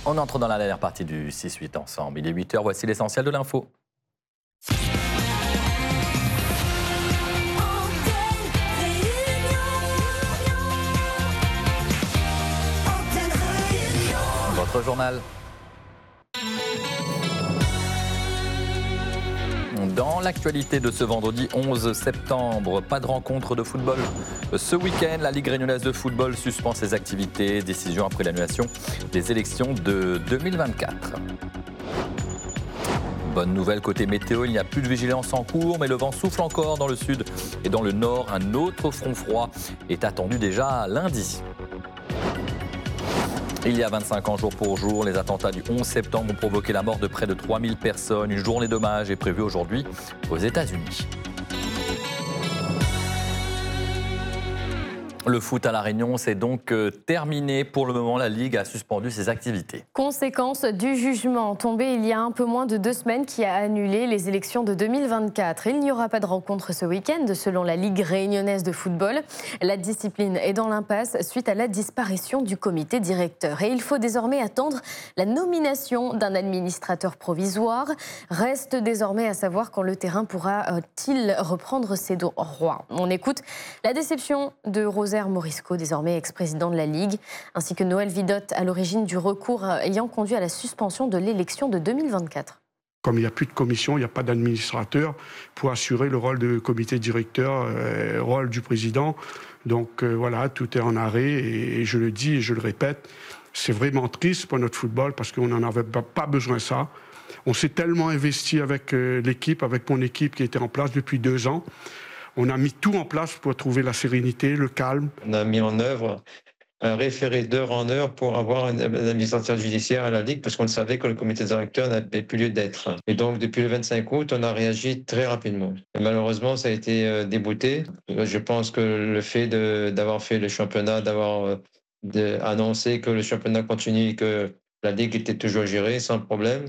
On entre dans la dernière partie du 6-8 ensemble. Il est 8h, voici l'essentiel de l'info. Votre journal. Dans l'actualité de ce vendredi 11 septembre, pas de rencontre de football. Ce week-end, la Ligue réunionnaise de football suspend ses activités. Décision après l'annulation des élections de 2024. Bonne nouvelle côté météo, il n'y a plus de vigilance en cours, mais le vent souffle encore dans le sud et dans le nord. Un autre front froid est attendu déjà lundi. Il y a 25 ans, jour pour jour, les attentats du 11 septembre ont provoqué la mort de près de 3000 personnes. Une journée d'hommage est prévue aujourd'hui aux États-Unis. Le foot à La Réunion, c'est donc terminé. Pour le moment, la Ligue a suspendu ses activités. Conséquence du jugement tombé il y a un peu moins de 2 semaines qui a annulé les élections de 2024. Il n'y aura pas de rencontre ce week-end, selon la Ligue réunionnaise de football. La discipline est dans l'impasse suite à la disparition du comité directeur. Et il faut désormais attendre la nomination d'un administrateur provisoire. Reste désormais à savoir quand le terrain pourra-t-il reprendre ses droits. On écoute la déception de Rosaire Morisco, désormais ex-président de la Ligue, ainsi que Noël Vidotte, à l'origine du recours ayant conduit à la suspension de l'élection de 2024. Comme il n'y a plus de commission, il n'y a pas d'administrateur pour assurer le rôle de comité directeur, rôle du président. Donc voilà, tout est en arrêt et je le dis et je le répète, c'est vraiment triste pour notre football parce qu'on n'en avait pas besoin de ça. On s'est tellement investi avec l'équipe, avec mon équipe qui était en place depuis 2 ans. On a mis tout en place pour trouver la sérénité, le calme. On a mis en œuvre un référé d'heure en heure pour avoir un administrateur judiciaire à la Ligue parce qu'on savait que le comité directeur n'avait plus lieu d'être. Et donc, depuis le 25 août, on a réagi très rapidement. Et malheureusement, ça a été débouté. Je pense que le fait d'avoir fait le championnat, d'avoir annoncé que le championnat continue, que la Ligue était toujours gérée sans problème,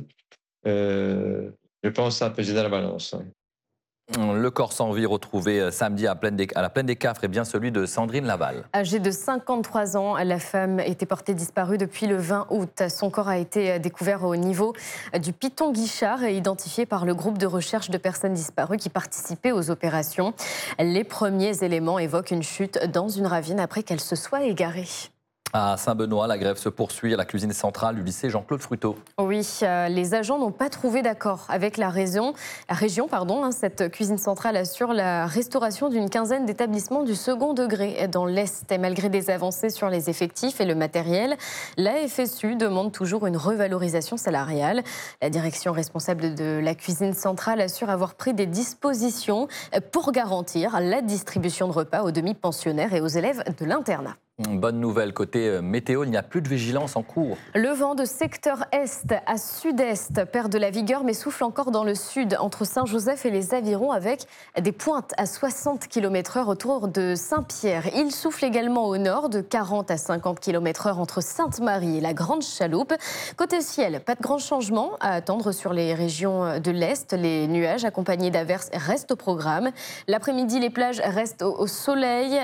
je pense que ça a pesé dans la balance. Le corps sans vie retrouvé samedi à la plaine des Cafres est bien celui de Sandrine Laval. Âgée de 53 ans, la femme était portée disparue depuis le 20 août. Son corps a été découvert au niveau du Piton Guichard et identifié par le groupe de recherche de personnes disparues qui participait aux opérations. Les premiers éléments évoquent une chute dans une ravine après qu'elle se soit égarée. À Saint-Benoît, la grève se poursuit à la cuisine centrale du lycée Jean-Claude Fruteau. Oui, les agents n'ont pas trouvé d'accord avec la région. Cette cuisine centrale assure la restauration d'une quinzaine d'établissements du second degré dans l'Est. Et malgré des avancées sur les effectifs et le matériel, la FSU demande toujours une revalorisation salariale. La direction responsable de la cuisine centrale assure avoir pris des dispositions pour garantir la distribution de repas aux demi-pensionnaires et aux élèves de l'internat. Bonne nouvelle, côté météo, il n'y a plus de vigilance en cours. Le vent de secteur est à sud-est perd de la vigueur mais souffle encore dans le sud entre Saint-Joseph et les Avirons avec des pointes à 60 km/h autour de Saint-Pierre. Il souffle également au nord de 40 à 50 km/h entre Sainte-Marie et la Grande Chaloupe. Côté ciel, pas de grand changement à attendre sur les régions de l'Est. Les nuages accompagnés d'averses restent au programme. L'après-midi, les plages restent au soleil.